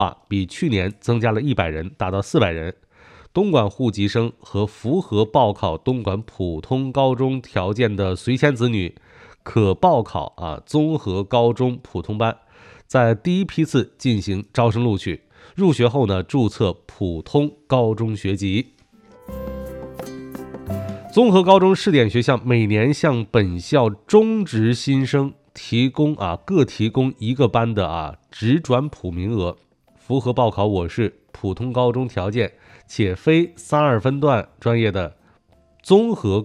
比去年增加了100人，达到400人。东莞户籍生和符合报考东莞普通高中条件的随迁子女，可报考综合高中普通班，在第一批次进行招生录取，入学后呢，注册普通高中学籍。综合高中试点学校每年向本校中职新生各提供1个班的直转普名额，符合报考我市普通高中条件且非32分段专业的综合